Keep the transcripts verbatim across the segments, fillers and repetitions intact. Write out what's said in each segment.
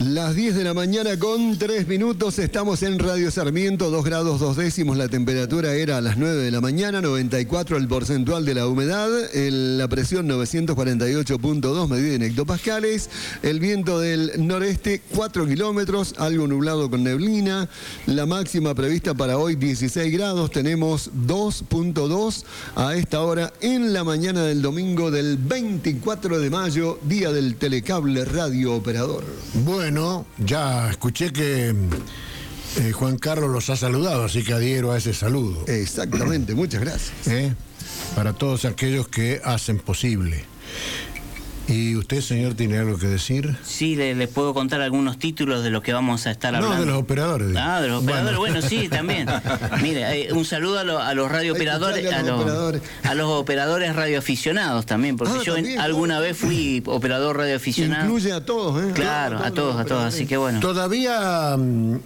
Las diez de la mañana con tres minutos, estamos en Radio Sarmiento, dos grados dos décimos, la temperatura era a las nueve de la mañana, noventa y cuatro el porcentual de la humedad, el, la presión novecientos cuarenta y ocho punto dos medida en hectopascales, el viento del noreste cuatro kilómetros, algo nublado con neblina, la máxima prevista para hoy dieciséis grados, tenemos dos punto dos a esta hora en la mañana del domingo del veinticuatro de mayo, día del telecable radio operador. Bueno, ya escuché que eh, Juan Carlos los ha saludado, así que adhiero a ese saludo. Exactamente, muchas gracias. ¿Eh? Para todos aquellos que hacen posible. ¿Y usted, señor, tiene algo que decir? Sí, les le puedo contar algunos títulos de lo que vamos a estar hablando. No, de los operadores. Digo. Ah, de los operadores, bueno, bueno sí, también. Mire, eh, un saludo a, lo, a los radiooperadores, a, a, los, operadores. a los operadores radioaficionados también, porque ah, yo también, alguna vez fui operador radioaficionado. Incluye a todos, ¿eh? Claro, a todos, a todos, así que bueno. ¿Todavía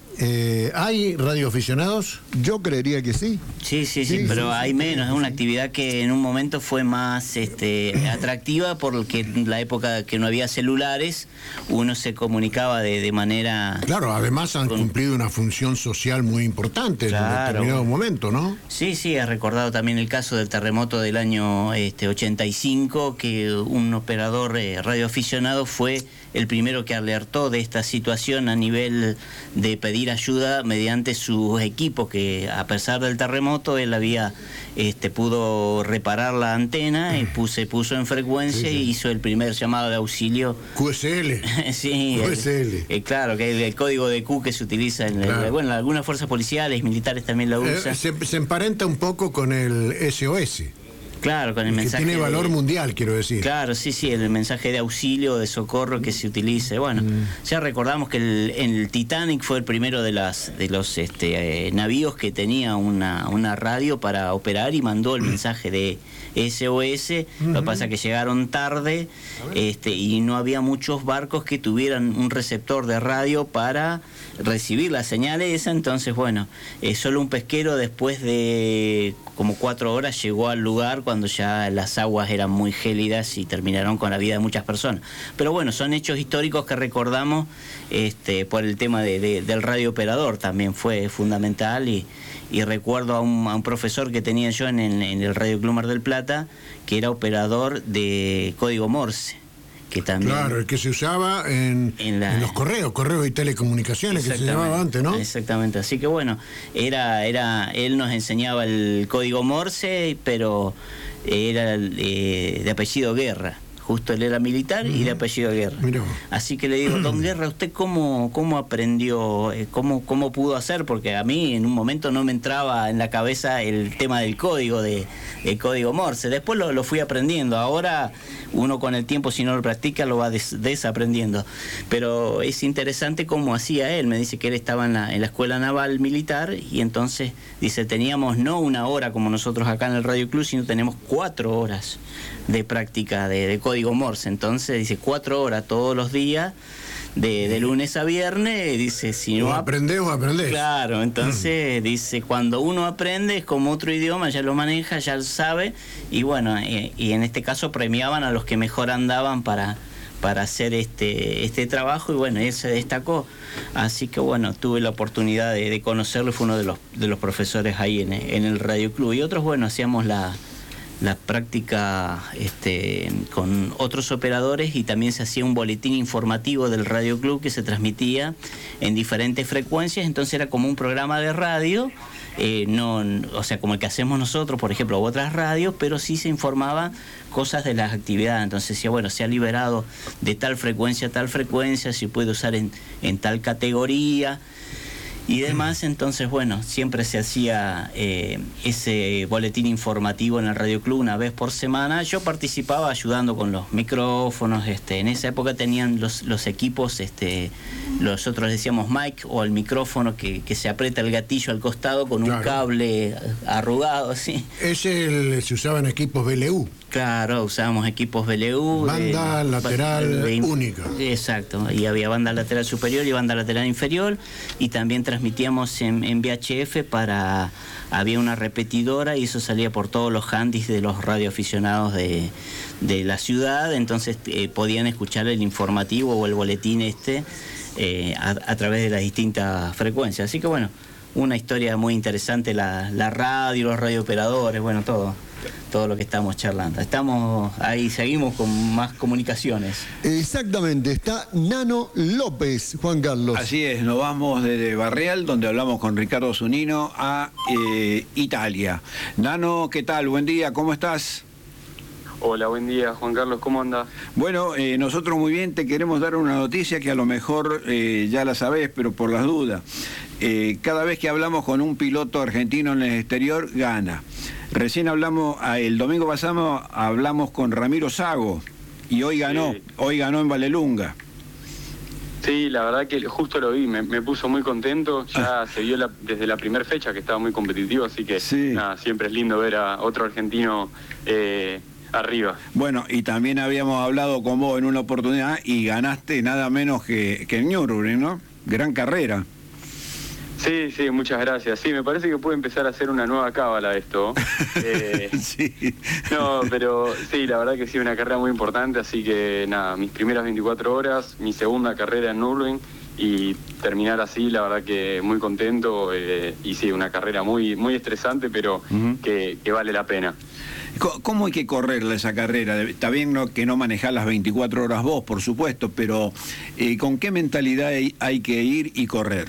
eh, hay radioaficionados? Yo creería que sí. Sí, sí, sí, sí pero sí, hay sí, menos. Es sí. una actividad que en un momento fue más este, atractiva porque la época que no había celulares, uno se comunicaba de, de manera... Claro, además han con... cumplido una función social muy importante claro. en un determinado momento, ¿no? Sí, sí, has recordado también el caso del terremoto del año este, ochenta y cinco, que un operador eh, radioaficionado fue el primero que alertó de esta situación a nivel de pedir ayuda mediante sus equipos, que a pesar del terremoto él había este, pudo reparar la antena y puse, puso en frecuencia sí, sí. y hizo el primer llamado de auxilio. Q S L. sí, Q S L. El, el, claro, que el, el código de Q que se utiliza en, claro. el, bueno, algunas fuerzas policiales, militares también lo usan. Eh, se, se emparenta un poco con el S O S. Claro, con el, el mensaje. Que tiene valor de, mundial, quiero decir. Claro, sí, sí, el mensaje de auxilio, de socorro que se utilice. Bueno, mm. ya recordamos que el, el Titanic fue el primero de las de los este, eh, navíos que tenía una, una radio para operar y mandó el mensaje de S O S. Mm-hmm. Lo que pasa es que llegaron tarde este, y no había muchos barcos que tuvieran un receptor de radio para recibir la señal esa. Entonces, bueno, eh, solo un pesquero después de como cuatro horas llegó al lugar cuando ya las aguas eran muy gélidas y terminaron con la vida de muchas personas. Pero bueno, son hechos históricos que recordamos este, por el tema de, de, del radiooperador, también fue fundamental y, y recuerdo a un, a un profesor que tenía yo en el, en el Radio Club Mar del Plata, que era operador de código Morse. Que también, claro, el que se usaba en, en, la, en los correos, correos y telecomunicaciones que se llamaba antes, ¿no? Exactamente, así que bueno, era, era, él nos enseñaba el código Morse, pero era eh, de apellido Guerra. Justo él era militar uh-huh. y de apellido Guerra. Mirá. Así que le digo, don Guerra, ¿usted cómo, cómo aprendió, cómo, cómo pudo hacer? Porque a mí en un momento no me entraba en la cabeza el tema del código, de, del código Morse. Después lo, lo fui aprendiendo. Ahora uno con el tiempo, si no lo practica, lo va des, desaprendiendo. Pero es interesante cómo hacía él. Me dice que él estaba en la, en la Escuela Naval Militar y entonces, dice, teníamos no una hora como nosotros acá en el Radio Club, sino tenemos cuatro horas de práctica de, de código Morse. Entonces dice cuatro horas todos los días de, de lunes a viernes. Dice si no o aprendés o aprendés. Claro, entonces mm. dice cuando uno aprende es como otro idioma, ya lo maneja, ya lo sabe y bueno y, y en este caso premiaban a los que mejor andaban para para hacer este este trabajo y bueno, él se destacó, así que bueno, tuve la oportunidad de, de conocerlo, fue uno de los de los profesores ahí en, en el Radio Club y otros bueno, hacíamos la la práctica este, con otros operadores y también se hacía un boletín informativo del Radio Club que se transmitía en diferentes frecuencias, entonces era como un programa de radio, eh, no, o sea, como el que hacemos nosotros, por ejemplo, u otras radios, pero sí se informaba cosas de las actividades, entonces decía, bueno, se ha liberado de tal frecuencia a tal frecuencia, se puede usar en, en tal categoría, y demás, entonces bueno, siempre se hacía eh, ese boletín informativo en el Radio Club una vez por semana. Yo participaba ayudando con los micrófonos, este, en esa época tenían los, los equipos, este, nosotros decíamos mic o el micrófono que, que se aprieta el gatillo al costado con claro. un cable arrugado, ¿sí? Ese se usaba en equipos B L U. Claro, usábamos equipos B L U. Banda de, lateral de, única. Exacto, y había banda lateral superior y banda lateral inferior, y también transmitíamos en, en V H F para... Había una repetidora y eso salía por todos los handys de los radioaficionados de, de la ciudad, entonces eh, podían escuchar el informativo o el boletín este eh, a, a través de las distintas frecuencias. Así que bueno, una historia muy interesante, la, la radio, los radiooperadores, bueno, todo. todo lo que estamos charlando. Estamos ahí, seguimos con más comunicaciones. Exactamente, está Nano López, Juan Carlos. Así es, nos vamos desde Barreal, donde hablamos con Ricardo Zunino, a eh, Italia. Nano, ¿qué tal? Buen día, ¿cómo estás? Hola, buen día, Juan Carlos, ¿cómo andas? Bueno, eh, nosotros muy bien, te queremos dar una noticia que a lo mejor eh, ya la sabés, pero por las dudas. Eh, cada vez que hablamos con un piloto argentino en el exterior, gana. Recién hablamos, el domingo pasado hablamos con Ramiro Sago y hoy ganó, sí. hoy ganó en Valelunga. Sí, la verdad que justo lo vi, me, me puso muy contento, ya ah. se vio la, desde la primera fecha que estaba muy competitivo, así que sí. nada, siempre es lindo ver a otro argentino eh, arriba. Bueno, y también habíamos hablado con vos en una oportunidad y ganaste nada menos que, que en Nürburgring, ¿no? Gran carrera. Sí, sí, muchas gracias. Sí, me parece que puede empezar a hacer una nueva cábala esto. Eh, sí. No, pero sí, la verdad que sí, una carrera muy importante, así que nada, mis primeras veinticuatro horas, mi segunda carrera en Nürburgring y terminar así, la verdad que muy contento eh, y sí, una carrera muy muy estresante, pero uh-huh. que, que vale la pena. ¿Cómo hay que correrla esa carrera? Está bien no, que no manejás las veinticuatro horas vos, por supuesto, pero eh, ¿con qué mentalidad hay, hay que ir y correr?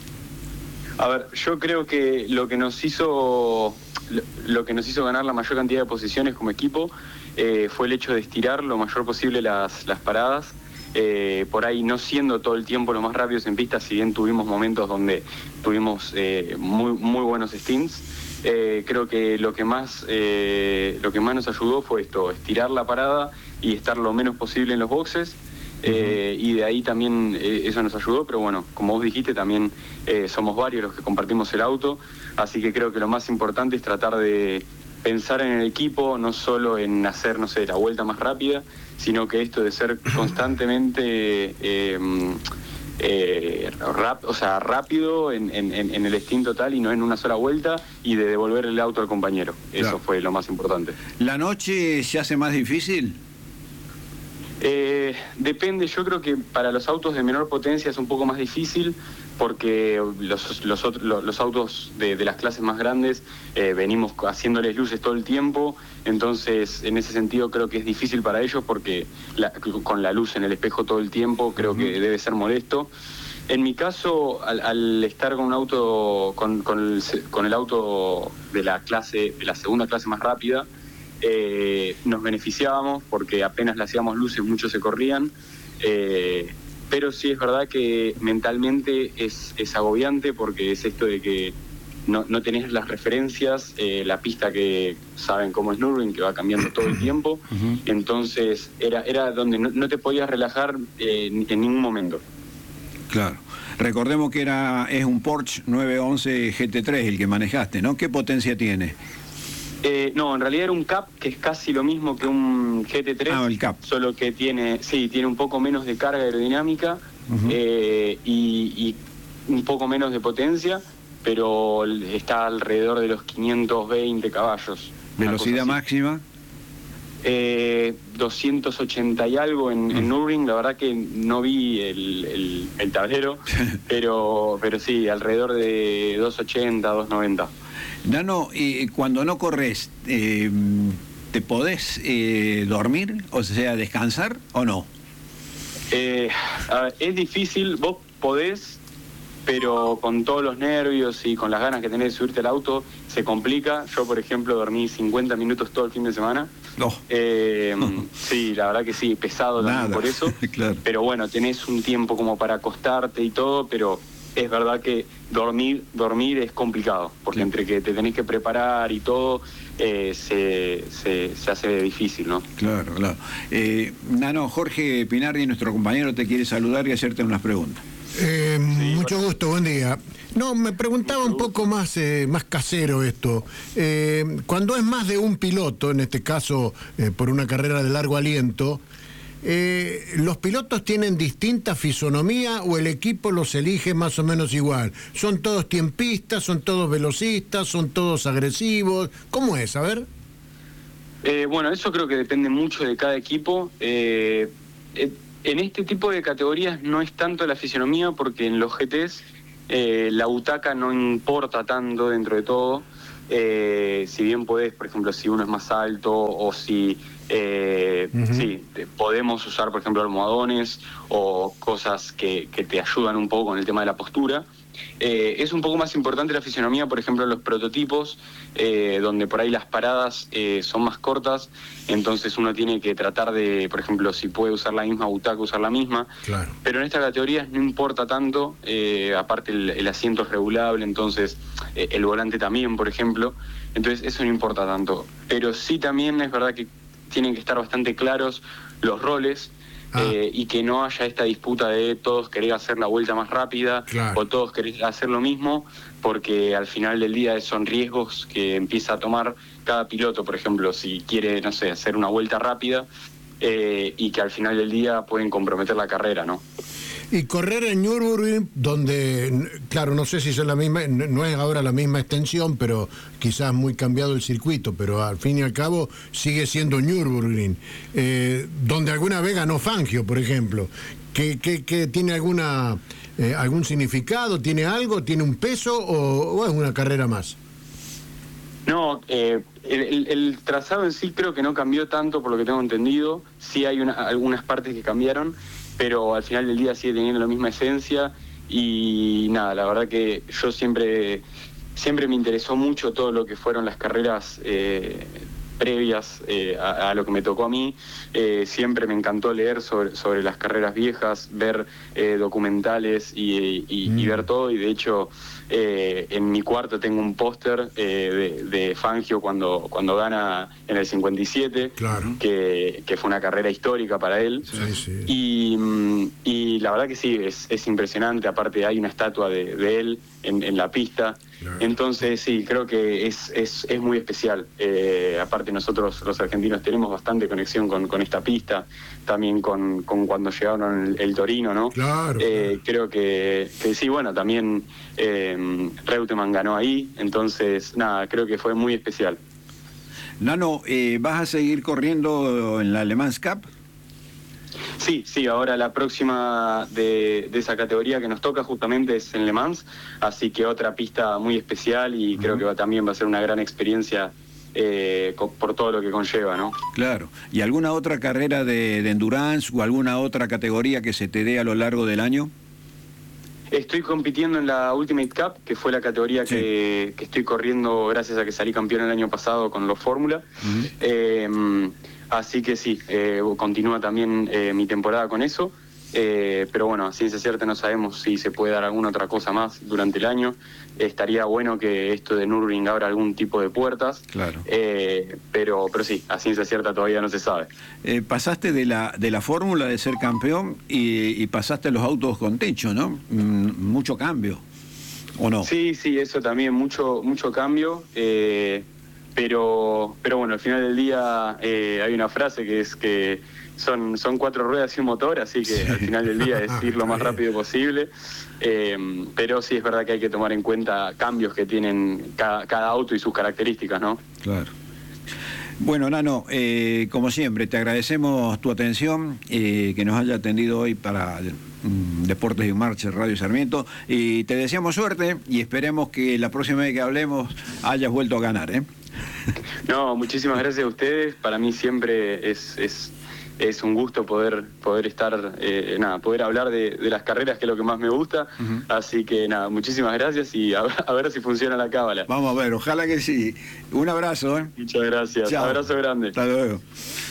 A ver, yo creo que lo que nos hizo lo que nos hizo ganar la mayor cantidad de posiciones como equipo eh, fue el hecho de estirar lo mayor posible las, las paradas. Eh, por ahí no siendo todo el tiempo lo más rápidos en pista, si bien tuvimos momentos donde tuvimos eh, muy, muy buenos stints. Eh, creo que lo que más eh, lo que más nos ayudó fue esto, estirar la parada y estar lo menos posible en los boxes. Eh, y de ahí también eh, eso nos ayudó, pero bueno, como vos dijiste, también eh, somos varios los que compartimos el auto, así que creo que lo más importante es tratar de pensar en el equipo, no solo en hacer, no sé, la vuelta más rápida, sino que esto de ser constantemente eh, eh, rap, o sea, rápido en, en, en el stint total y no en una sola vuelta, y de devolver el auto al compañero. Eso claro. fue lo más importante. ¿La noche se hace más difícil? Eh, depende, yo creo que para los autos de menor potencia es un poco más difícil porque los, los, los autos de, de las clases más grandes eh, venimos haciéndoles luces todo el tiempo, entonces en ese sentido creo que es difícil para ellos porque la, con la luz en el espejo todo el tiempo creo uh-huh. que debe ser molesto. En mi caso, al, al estar con un auto, con, con, el, con el auto de la clase, de la segunda clase más rápida, Eh, nos beneficiábamos porque apenas le hacíamos luces muchos se corrían, eh, pero sí es verdad que mentalmente es, es agobiante porque es esto de que no, no tenés las referencias, eh, la pista que saben cómo es Nürburgring, que va cambiando todo el tiempo, uh-huh. entonces era, era donde no, no te podías relajar eh, en, en ningún momento. Claro. Recordemos que era es un Porsche nueve once G T tres el que manejaste, ¿no? ¿Qué potencia tiene? Eh, no, en realidad era un Cap, que es casi lo mismo que un G T tres, ah, el Cap. Solo que tiene, sí, tiene un poco menos de carga aerodinámica uh-huh. eh, y, y un poco menos de potencia, pero está alrededor de los quinientos veinte caballos. ¿Velocidad máxima? Eh, doscientos ochenta y algo en, uh-huh. en Nürburgring, la verdad que no vi el, el, el tablero, pero, pero sí, alrededor de doscientos ochenta, doscientos noventa. Nano, eh, cuando no corres, eh, ¿te podés eh, dormir? O sea, ¿descansar o no? Eh, a ver, es difícil, vos podés, pero con todos los nervios y con las ganas que tenés de subirte al auto, se complica. Yo, por ejemplo, dormí cincuenta minutos todo el fin de semana. No. Eh, sí, la verdad que sí, pesado también por eso. Claro. Pero bueno, tenés un tiempo como para acostarte y todo, pero es verdad que dormir dormir es complicado, porque sí. entre que te tenés que preparar y todo, eh, se, se, se hace difícil, ¿no? Claro, claro. Eh, Nano, Jorge Pinardi, nuestro compañero, te quiere saludar y hacerte unas preguntas. Eh, sí, mucho bueno. gusto, buen día. No, me preguntaba un poco más, eh, más casero esto. Eh, cuando es más de un piloto, en este caso eh, por una carrera de largo aliento, Eh, ¿los pilotos tienen distinta fisonomía o el equipo los elige más o menos igual? ¿Son todos tiempistas, son todos velocistas, son todos agresivos? ¿Cómo es? A ver. Eh, bueno, eso creo que depende mucho de cada equipo. Eh, eh, En este tipo de categorías no es tanto la fisionomía, porque en los G Ts eh, la butaca no importa tanto dentro de todo. Eh, si bien podés, por ejemplo, si uno es más alto o si eh, uh-huh. sí, podemos usar, por ejemplo, almohadones o cosas que, que te ayudan un poco con el tema de la postura. Eh, es un poco más importante la fisionomía, por ejemplo, en los prototipos, eh, donde por ahí las paradas eh, son más cortas, entonces uno tiene que tratar de, por ejemplo, si puede usar la misma butaca, usar la misma. Claro. Pero en estas categorías no importa tanto, eh, aparte el, el asiento es regulable, entonces eh, el volante también, por ejemplo, entonces eso no importa tanto. Pero sí también es verdad que tienen que estar bastante claros los roles. Ah. Eh, y que no haya esta disputa de todos querer hacer la vuelta más rápida, claro, o todos querer hacer lo mismo, porque al final del día son riesgos que empieza a tomar cada piloto, por ejemplo, si quiere, no sé, hacer una vuelta rápida eh, y que al final del día pueden comprometer la carrera, ¿no? Y correr en Nürburgring, donde, claro, no sé si es la misma, no es ahora la misma extensión, pero quizás muy cambiado el circuito, pero al fin y al cabo sigue siendo Nürburgring, eh, donde alguna vez ganó Fangio, por ejemplo, que, que, que tiene alguna eh, algún significado, tiene algo, tiene un peso o, o es una carrera más. No, eh, el, el, el trazado en sí creo que no cambió tanto, por lo que tengo entendido. Sí hay una, algunas partes que cambiaron, pero al final del día sigue teniendo la misma esencia. Y nada, la verdad que yo siempre siempre me interesó mucho todo lo que fueron las carreras eh, previas eh, a, a lo que me tocó a mí. Eh, siempre me encantó leer sobre, sobre las carreras viejas, ver eh, documentales y, y, mm. y ver todo. Y de hecho, eh, en mi cuarto tengo un póster eh, de, de Fangio cuando, cuando gana en el cincuenta y siete, claro, que, que fue una carrera histórica para él. Sí, sí. Y, y la verdad que sí, es, es impresionante. Aparte hay una estatua de, de él en, en la pista. Claro. Entonces sí, creo que es, es, es muy especial. Eh, aparte nosotros los argentinos tenemos bastante conexión con, con esta pista, también con, con cuando llegaron el, el Torino, ¿no? Claro, eh, claro. Creo que, que sí, bueno, también eh, Reutemann ganó ahí, entonces nada, creo que fue muy especial. Nano, eh, ¿vas a seguir corriendo en la Le Mans Cup? Sí, sí, ahora la próxima de, de esa categoría que nos toca justamente es en Le Mans, así que otra pista muy especial y uh-huh. creo que va, también va a ser una gran experiencia eh, co- por todo lo que conlleva, ¿no? Claro. ¿Y alguna otra carrera de, de endurance o alguna otra categoría que se te dé a lo largo del año? Estoy compitiendo en la Ultimate Cup, que fue la categoría sí. que, que estoy corriendo gracias a que salí campeón el año pasado con los Fórmula. Uh-huh. Eh, Así que sí, eh, continúa también eh, mi temporada con eso, eh, pero bueno, a ciencia cierta no sabemos si se puede dar alguna otra cosa más durante el año. Eh, estaría bueno que esto de Nürburgring abra algún tipo de puertas, claro. eh, pero, pero sí, a ciencia cierta todavía no se sabe. Eh, pasaste de la de la fórmula de ser campeón y, y pasaste a los autos con techo, ¿no? Mm, mucho cambio, ¿o no? Sí, sí, eso también, mucho, mucho cambio. Eh, Pero, pero bueno, al final del día eh, hay una frase que es que son, son cuatro ruedas y un motor, así que sí. al final del día es ir lo más rápido posible. Eh, pero sí es verdad que hay que tomar en cuenta cambios que tienen cada, cada auto y sus características, ¿no? Claro. Bueno, Nano, eh, como siempre, te agradecemos tu atención, eh, que nos haya atendido hoy para mm, Deportes en Marcha, Radio Sarmiento, y te deseamos suerte y esperemos que la próxima vez que hablemos hayas vuelto a ganar, ¿eh? No, muchísimas gracias a ustedes. Para mí siempre es, es, es un gusto poder poder estar, eh, nada, poder hablar de, de las carreras, que es lo que más me gusta. Uh-huh. Así que nada, muchísimas gracias y a, a ver si funciona la cábala. Vamos a ver, ojalá que sí. Un abrazo, ¿eh? Muchas gracias. Chao. Abrazo grande. Hasta luego.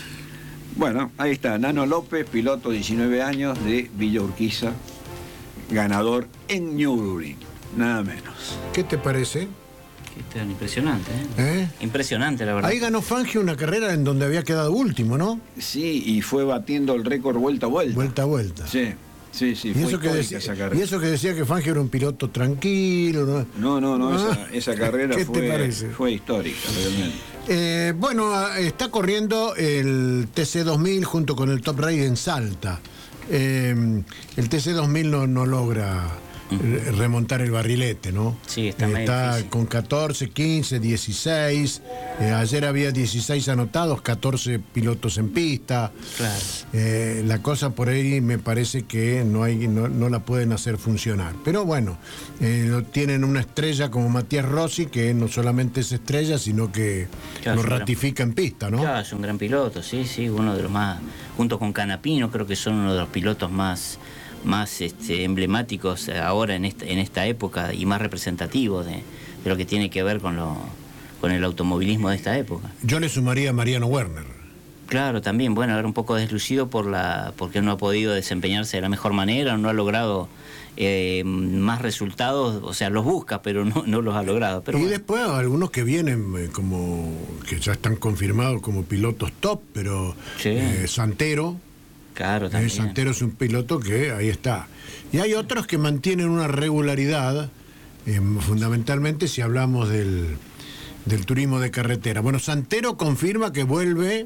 Bueno, ahí está, Nano López, piloto, diecinueve años, de Villa Urquiza, ganador en Nürburgring, nada menos. ¿Qué te parece? Este es impresionante, ¿eh? ¿Eh? Impresionante, la verdad. Ahí ganó Fangio una carrera en donde había quedado último, ¿no? Sí, y fue batiendo el récord vuelta a vuelta. Vuelta a vuelta. Sí, sí, sí, y fue eso que decía, esa carrera. Y eso que decía que Fangio era un piloto tranquilo, ¿no? No, no, no, ¿Ah? esa, esa carrera ¿Qué fue, te parece? fue histórica, realmente. Eh, bueno, está corriendo el T C dos mil junto con el Top Race en Salta. Eh, el T C dos mil no, no logra uh-huh. remontar el barrilete, ¿no? Sí, está, eh, está con catorce, quince, dieciséis. Eh, ayer había dieciséis anotados, catorce pilotos en pista. Claro. Eh, la cosa por ahí me parece que no, hay, no, no la pueden hacer funcionar. Pero bueno, eh, tienen una estrella como Matías Rossi, que no solamente es estrella, sino que claro, lo ratifica gran, en pista, ¿no? Claro, es un gran piloto, sí, sí, uno de los más, junto con Canapino, creo que son uno de los pilotos más, más este, emblemáticos ahora en esta, en esta época y más representativos de, de lo que tiene que ver con, lo, con el automovilismo de esta época. Yo le sumaría a Mariano Werner. Claro, también, bueno, era un poco deslucido por la, porque no ha podido desempeñarse de la mejor manera, no ha logrado eh, más resultados, o sea, los busca, pero no, no los ha logrado. Pero y bueno. después algunos que vienen eh, como, que ya están confirmados como pilotos top, pero sí. eh, Santero. Claro, también. Eh, Santero es un piloto que ahí está. Y hay otros que mantienen una regularidad, eh, fundamentalmente si hablamos del, del turismo de carretera. Bueno, Santero confirma que vuelve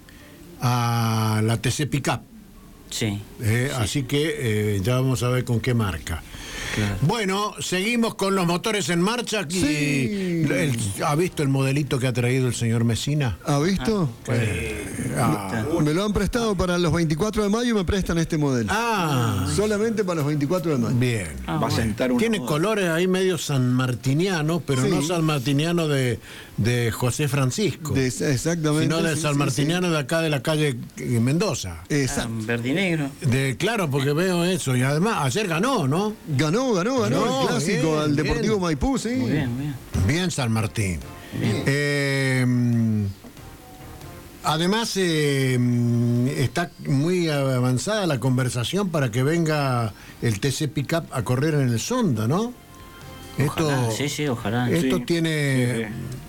a la T C Pickup. Sí, Eh, sí. Así que eh, ya vamos a ver con qué marca. Claro. Bueno, seguimos con los motores en marcha. Y Sí. el- ¿Ha visto el modelito que ha traído el señor Mesina? ¿Ha visto? Ah, Me lo han prestado para los veinticuatro de mayo y me prestan este modelo. ah, Solamente para los veinticuatro de mayo. bien. Ah, Va a bueno. sentar una Tiene moda. colores ahí medio sanmartinianos, pero Sí. no sanmartiniano de, de José Francisco, De- exactamente. sino de sí, sanmartiniano de acá de la calle eh, Mendoza. sí, sí. Ah, Exacto. verde y negro. De, claro, porque veo eso. Y además, ayer ganó, ¿no? Ganó, ganó, ganó Ganó, el clásico bien, al Deportivo bien. Maipú, sí. Muy bien, muy bien. Bien, San Martín. Eh, además, eh, está muy avanzada la conversación para que venga el T C Pickup a correr en el Sonda, ¿no? Ojalá, sí, sí, ojalá. Esto Sí, tiene...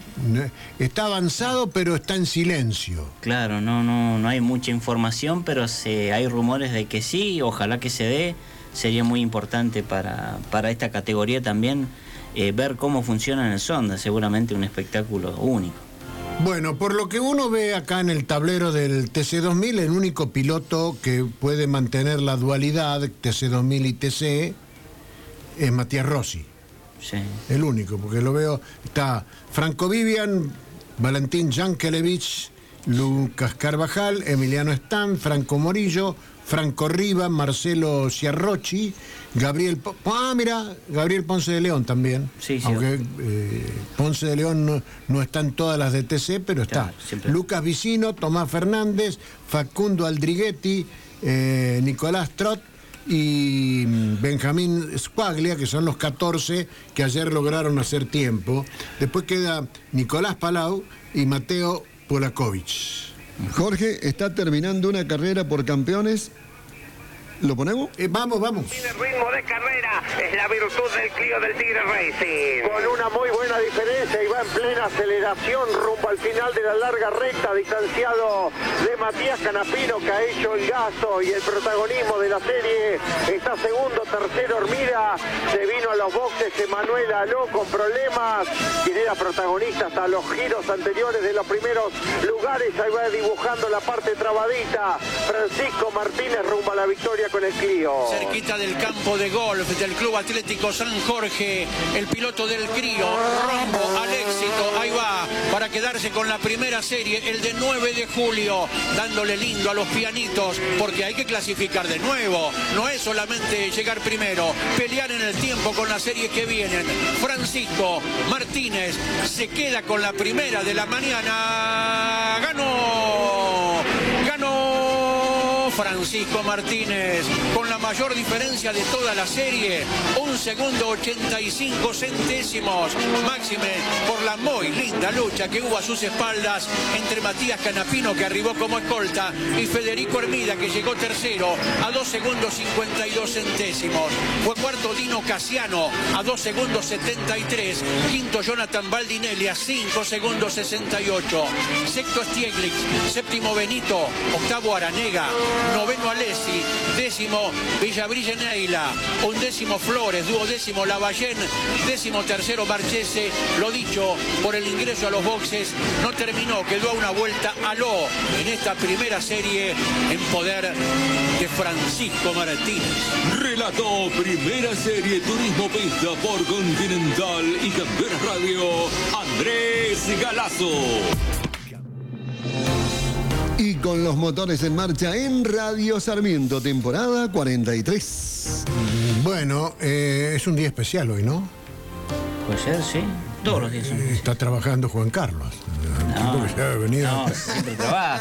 Está avanzado, pero está en silencio. Claro, no, no, no hay mucha información, pero se, hay rumores de que sí, ojalá que se dé. Sería muy importante para, para esta categoría también eh, ver cómo funciona en el Sonda, seguramente un espectáculo único. Bueno, por lo que uno ve acá en el tablero del T C dos mil, el único piloto que puede mantener la dualidad T C dos mil y T C es Matías Rossi. Sí. El único, porque lo veo, está Franco Vivian, Valentín Jankelevich, Lucas Carvajal, Emiliano Stan, Franco Morillo, Franco Riva, Marcelo Ciarrochi, Gabriel... Po- ah, mira, Gabriel Ponce de León también. Sí, sí. Aunque eh, Ponce de León no, no está en todas las de T C, pero está. Claro, siempre. Lucas Vicino, Tomás Fernández, Facundo Aldriguetti, eh, Nicolás Trot y Benjamín Squaglia, que son los catorce que ayer lograron hacer tiempo. Después queda Nicolás Palau y Mateo Polakovic. Jorge está terminando una carrera por campeones. ¿Lo ponemos? Eh, vamos, vamos. El ritmo de carrera es la virtud del Clio del Tigre Racing. Con una muy buena diferencia y va en plena aceleración rumbo al final de la larga recta, distanciado de Matías Canapino, que ha hecho el gasto y el protagonismo de la serie. Está segundo, tercero Hermida. Se vino a los boxes Emanuel Aló con problemas, quien era protagonista hasta los giros anteriores de los primeros lugares. Ahí va dibujando la parte trabadita. Francisco Martínez rumbo a la victoria con el Clio. Cerquita del campo de golf del Club Atlético San Jorge, el piloto del Clio, rumbo al éxito, ahí va, para quedarse con la primera serie, el de nueve de julio, dándole lindo a los pianitos, porque hay que clasificar de nuevo, no es solamente llegar primero, pelear en el tiempo con las series que vienen. Francisco Martínez se queda con la primera de la mañana, ganó, ganó Francisco Martínez, con la mayor diferencia de toda la serie, un segundo ochenta y cinco centésimos, máxime por la muy linda lucha que hubo a sus espaldas entre Matías Canapino, que arribó como escolta, y Federico Hermida, que llegó tercero a dos segundos cincuenta y dos centésimos. Fue cuarto Dino Casiano a dos segundos setenta y tres, quinto Jonathan Baldinelli a cinco segundos sesenta y ocho, sexto Stieglitz, séptimo Benito, octavo Aranega, noveno Alessi, décimo Villabrilla Neila, undécimo Flores, duodécimo Lavallén, décimo tercero Marchese. Lo dicho, por el ingreso a los boxes no terminó, quedó a una vuelta aló en esta primera serie en poder de Francisco Martínez. Relató Primera Serie Turismo Pista por Continental y Campeones Radio, Andrés Galazo. Y con los motores en marcha en Radio Sarmiento, temporada cuarenta y tres. Bueno, eh, es un día especial hoy, ¿no? Puede ser, sí. Todos los días son. Está trabajando Juan Carlos. No, que ya ha venido. no, siempre trabaja.